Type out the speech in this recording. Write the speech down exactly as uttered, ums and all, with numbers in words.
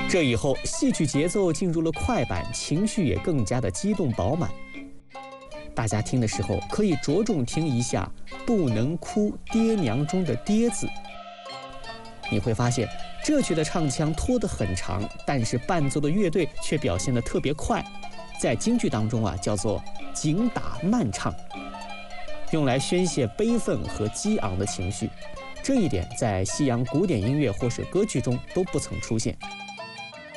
这以后，戏曲节奏进入了快板，情绪也更加的激动饱满。大家听的时候可以着重听一下“不能哭爹娘”中的“爹”字。你会发现，这曲的唱腔拖得很长，但是伴奏的乐队却表现得特别快，在京剧当中啊叫做紧打慢唱，用来宣泄悲愤和激昂的情绪。这一点在西洋古典音乐或是歌剧中都不曾出现。